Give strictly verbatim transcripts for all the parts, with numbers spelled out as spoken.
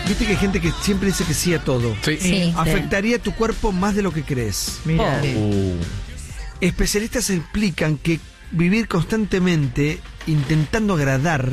Viste que hay gente que siempre dice que sí a todo. Sí. Sí. Afectaría tu cuerpo más de lo que crees. Mira. Uh. Especialistas explican que vivir constantemente intentando agradar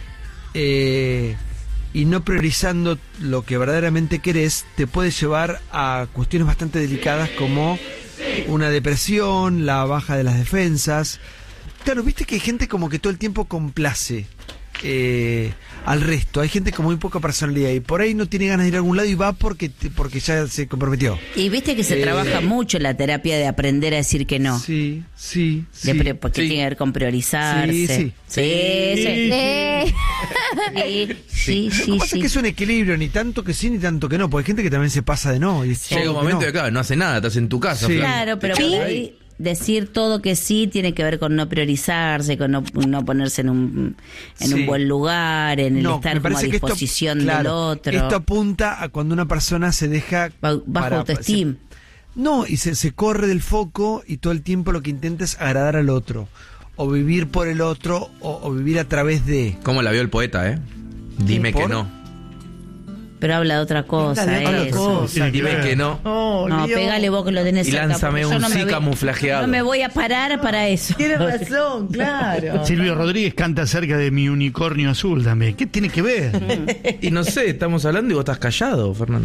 eh, y no priorizando lo que verdaderamente querés te puede llevar a cuestiones bastante delicadas como una depresión, la baja de las defensas. Claro, viste que hay gente como que todo el tiempo complace eh, al resto. Hay gente con muy poca personalidad y por ahí no tiene ganas de ir a algún lado y va porque porque ya se comprometió. Y viste que se Eh, trabaja mucho la terapia de aprender a decir que no. Sí, sí, De sí. pre- porque Sí. tiene que ver con priorizarse. Sí, sí. Sí, sí. Eh, Sí, sí, Lo que sí, pasa sí. es que es un equilibrio, ni tanto que sí, ni tanto que no, porque hay gente que también se pasa de no. Y Llega un momento que de, claro, no hace nada, estás en tu casa. Sí. Fran. Claro, pero Te por quedas ahí decir todo que sí tiene que ver con no priorizarse, con no, no ponerse en un en Sí. un buen lugar, en el No, estar me como a parece que esto- disposición claro, del otro. Esto apunta a cuando una persona se deja Ba- bajo para- autoestima. se- no, y se, se corre del foco y todo el tiempo lo que intenta es agradar al otro. O vivir por el otro, o, o vivir a través de. ¿Cómo la vio el poeta, eh? Dime ¿Por? que no. Pero habla de otra cosa, Habla de otra eso. cosa. Dime que no. Oh, No, Dios. pegale vos que lo tenés Y cerca, lánzame porque yo un no me sí voy- camuflajeado. No me voy a parar para eso. Tienes razón, claro. Silvio Rodríguez canta acerca de mi unicornio azul también. ¿Qué tiene que ver? Y no sé, estamos hablando y vos estás callado, Fernando.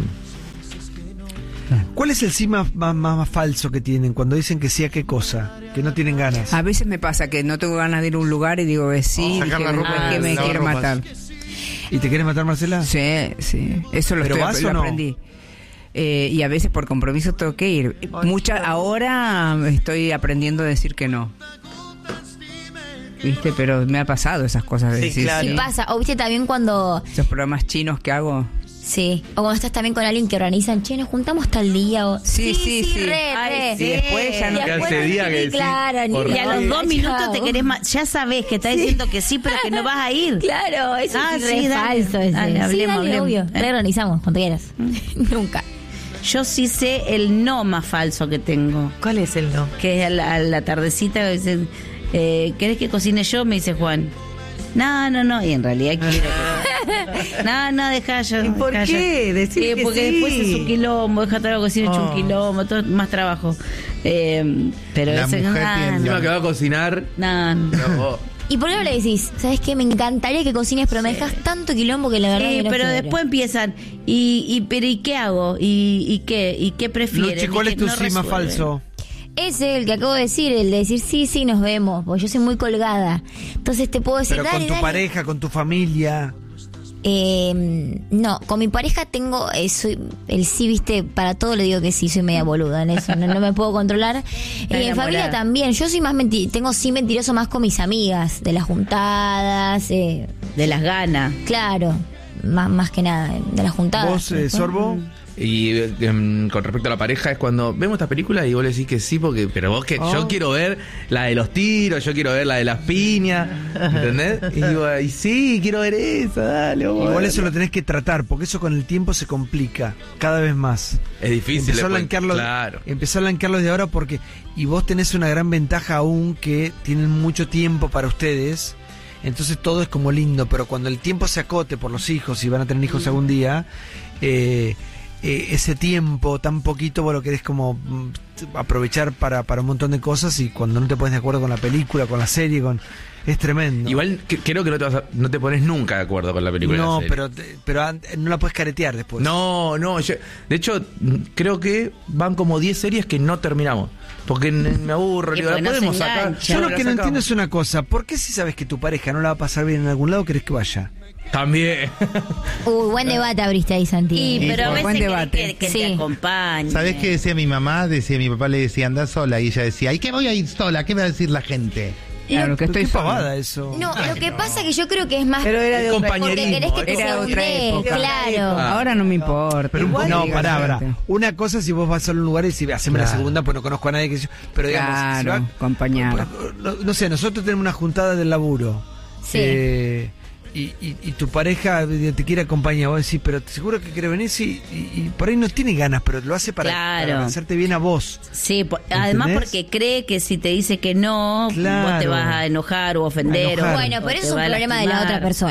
¿Cuál es el sí más, más, más- más falso que tienen cuando dicen que sí a qué cosa? Que no tienen ganas. A veces me pasa que no tengo ganas de ir a un lugar y digo que sí, Oh, sacar que, la ropa, que me lavar quiere ropas. matar. ¿Y te quieres matar, Marcela? Sí, sí. Eso lo, ¿Pero estoy, vas lo o no? aprendí. Eh, y a veces por compromiso tengo que ir. Mucha, ahora estoy decir que no. ¿Viste? Pero me ha pasado esas cosas de Sí, decir claro. y sí. pasa, o viste también cuando, Esos programas chinos que hago. sí, o cuando estás también con alguien que organizan, che, nos juntamos tal día, o Sí, sí, sí. re, Ay, re. sí. Y después ya no Y Que después hace no día te- que decís, claro, por ni- Y a los Ay, dos minutos chao. te querés ma- ya sabés que está diciendo que sí, pero que no vas a ir. Claro, eso Ah, es sí, re dale. falso ese. Dale, Sí, hablemos, dale, hablemos. obvio, Eh. reorganizamos cuando quieras. Nunca. Yo sí sé el no más falso que tengo, ¿Cuál es el no? que es a la, a la tardecita, dicen, eh, ¿querés que cocine yo? Me dice Juan. No, no, no, y en realidad quiero que... No, no, dejá yo. ¿Y por dejá yo. qué? Decile Eh, que porque sí. después es un quilombo, deja todo la cocina hecho un Oh. quilombo, todo, más trabajo. Eh, pero La ese, mujer no, piensa. Encima que va a cocinar. no, no. No, ¿Y por qué no le decís? ¿Sabes qué? Me encantaría que cocines, pero me dejas tanto quilombo que la verdad Sí, que no pero quiero. después empiezan y, y pero ¿y qué hago? ¿Y, y qué? ¿Y qué prefieren? Luchi, ¿cuál Y es que tu no sí más resuelven. falso? Ese, el que acabo de decir, el de decir sí, sí, nos vemos, porque yo soy muy colgada. Entonces te puedo decir, Pero dale, con tu dale. pareja, con tu familia. Eh, no, con mi pareja tengo eh, soy, el sí, viste, para todo le digo que sí, soy media boluda en eso, no, no me puedo controlar. Está Y en enamorada. familia también, yo soy más menti tengo sí mentiroso más con mis amigas, de las juntadas, eh, De las ganas. claro, más, más que nada, eh, de las juntadas. ¿Vos, eh, Después, Sorbo? Y eh, em, con respecto a la pareja es cuando vemos esta película y vos le decís que sí, porque pero vos que Oh. yo quiero ver la de los tiros, yo quiero ver la de las piñas, ¿entendés? Y digo, y sí, quiero ver esa, dale. vamos a Igual verla. eso lo tenés que tratar, porque eso con el tiempo se complica cada vez más. Es difícil. Empezó a después, blanquearlo, claro. empezó a blanquearlo desde ahora porque y vos tenés una gran ventaja aún que tienen mucho tiempo para ustedes. Entonces todo es como lindo, pero cuando el tiempo se acote por los hijos y van a tener hijos algún día, eh, eh, ese tiempo tan poquito vos lo querés como mm, aprovechar para, para un montón de cosas y cuando no te pones de acuerdo con la película, con la serie, con es tremendo. Igual que- creo que no te, vas a- no te pones nunca de acuerdo con la película. y la no, serie. pero te- pero an- no la puedes caretear después. No, no, yo- de hecho mm, creo que van como diez series que no terminamos. Porque n- me aburro, Y digo, la porque no se podemos sacar. engancha. Yo No, lo la que no sacamos. entiendo es una cosa, ¿por qué si sabes que tu pareja no la va a pasar bien en algún lado querés que vaya? También. Uy, buen debate abriste ahí, Santi. Y, pero a buen veces querés debate. que, que Sí. te acompañe. ¿Sabés qué decía mi mamá? Decía, mi papá le decía, anda sola. Y ella decía, ¿y qué voy a ir sola? ¿Qué me va a decir la gente? Claro, que estoy ¿Qué sola. pavada eso? No, lo que pasa es que yo creo que es más Pero era de otra porque compañerismo. querés que te Era otra segundee, época. claro. Ah. Ahora no me importa. Pero un Igual poco- no, diga pará, la pará. gente. Una cosa es si vos vas a un lugar y decís, haceme la Claro. segunda, pues no conozco a nadie que yo. Pero digamos, si Claro, va- acompañar. no, no sé, nosotros tenemos una juntada del laburo. Sí. Eh, y, y, y tu pareja te quiere acompañar, vos decís, pero seguro que quiere venir, sí, y, y por ahí no tiene ganas, pero lo hace para, Claro. para hacerte bien a vos. Sí, por- además ¿Entendés? porque cree que si te dice que no, Claro. vos te vas a enojar o ofender. A enojar. o- Bueno, o pero te eso es un va a problema de la lastimar. otra persona.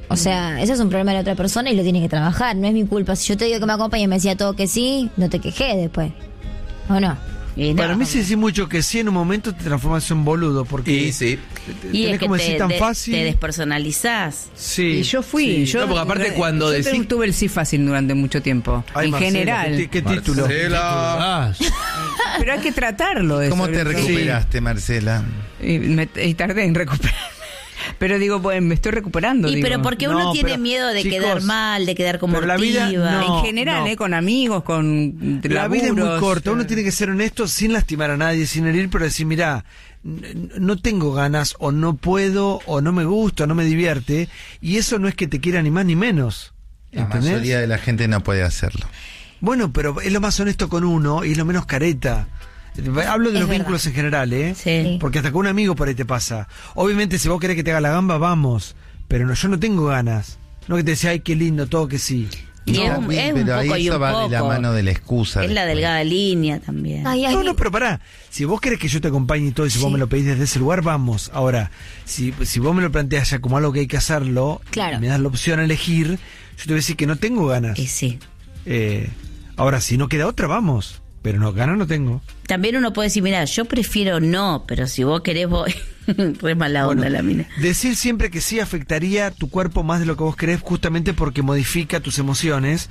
O sea, eso es un problema de la otra persona y lo tiene que trabajar. No es mi culpa. Si yo te digo que me acompañe y me decía todo que sí, no te quejé después. ¿O no? Y no. Para mí si decís mucho que sí, en un momento te transformas en boludo, porque Y sí. te- Y tenés es que como te, decir tan de- fácil. te despersonalizás. Sí. Y yo fui, sí. yo, No, porque aparte cuando yo decís- tuve el sí fácil durante mucho tiempo, Ay, en Marcela, general. ¿Qué, qué título? Marcela. Ah, Pero hay que tratarlo. Eso, ¿cómo te ¿no? recuperaste, Marcela? Y, me- y tardé en recuperarme. Pero digo, bueno, me estoy recuperando. Y digo. pero porque uno No, tiene pero, miedo de chicos, quedar mal, de quedar como pero la vida ortiva. no. En general, ¿eh? Con amigos, con La vida es muy laburos. corta, uno tiene que ser honesto sin lastimar a nadie, sin herir, pero decir, mira, n- no tengo ganas, o no puedo, o no me gusta, o no me divierte, y eso no es que te quiera ni más ni menos. La ¿Entendés? mayoría de la gente no puede hacerlo. Bueno, pero es lo más honesto con uno y es lo menos careta. Hablo de Es los verdad. vínculos en general, ¿eh? Sí. Porque hasta con un amigo por ahí te pasa. Obviamente, si vos querés que te haga la gamba, vamos. Pero no, yo no tengo ganas. No que te decía, ay, qué lindo, todo que sí. Y No, es un, es un pero ahí poco y eso un va poco. de la mano de la excusa. Es la después. delgada línea también. Ay, ay, No, no, pero pará. Si vos querés que yo te acompañe y todo, y si vos Sí. me lo pedís desde ese lugar, vamos. Ahora, si, si vos me lo planteas ya como algo que hay que hacerlo, Claro. y me das la opción a elegir, yo te voy a decir que no tengo ganas. Y sí. Eh, ahora, si no queda otra, vamos. Pero no, ganas no tengo. También uno puede decir, mira, yo prefiero no, pero si vos querés voy. Re mala onda Bueno, la mina. decir siempre que sí afectaría tu cuerpo más de lo que vos querés, justamente porque modifica tus emociones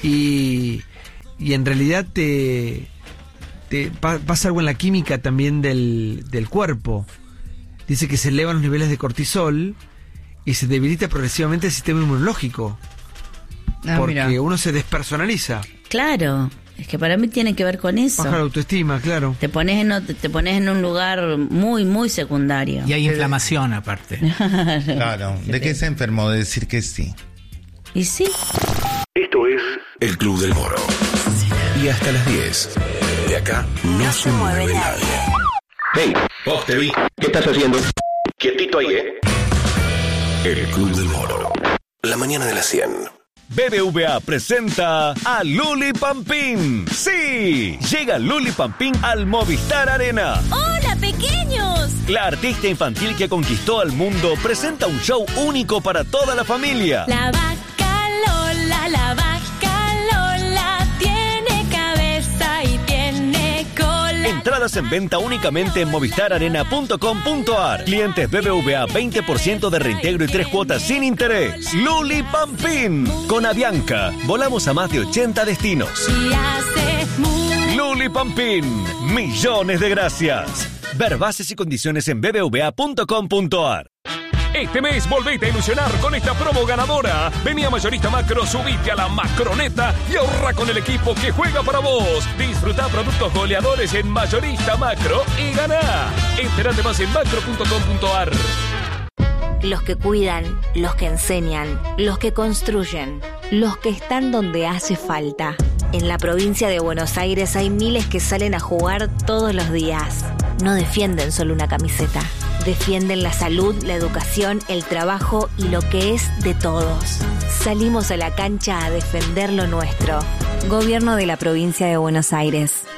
y, y en realidad te, te pa- pasa algo en la química también del, del cuerpo. Dice que se elevan los niveles de cortisol y se debilita progresivamente el sistema inmunológico, Ah, porque mira. uno se despersonaliza, Claro, es que para mí tiene que ver con eso. baja la autoestima, claro. Te pones en, ot- te pones en un lugar muy, muy secundario. Y hay inflamación aparte. Claro, ¿de qué se enfermó? De decir que sí. Y sí. Esto es El Club del Moro. Y hasta las diez. De acá no, se mueve nadie. Hey, vos te vi. ¿Qué estás haciendo? Quietito ahí, ¿eh? El Club del Moro. La mañana de las cien. B B V A presenta a Luli Pampín. ¡Sí! Llega Luli Pampín al Movistar Arena. ¡Hola, pequeños! La artista infantil que conquistó al mundo presenta un show único para toda la familia. La vaca Lola, la vaca Lola tiene cabeza y tiene cola. Entradas en venta únicamente en movistar arena punto com punto a r. Clientes B B V A veinte por ciento de reintegro y tres cuotas sin interés. Luli Pampín. Con Avianca. Volamos a más de ochenta destinos. Y hace mu- Luli Pampín. Millones de gracias. Ver bases y condiciones en b b v a punto com punto a r. Este mes volvete a ilusionar con esta promo ganadora. Vení a Mayorista Macro, subite a la Macroneta y ahorra con el equipo que juega para vos. Disfruta productos goleadores en Mayorista Macro y ganá. Entérate más en macro punto com punto a r. Los que cuidan, los que enseñan, los que construyen, los que están donde hace falta. En la provincia de Buenos Aires hay miles que salen a jugar todos los días. No defienden solo una camiseta. Defienden la salud, la educación, el trabajo y lo que es de todos. Salimos a la cancha a defender lo nuestro. Gobierno de la provincia de Buenos Aires.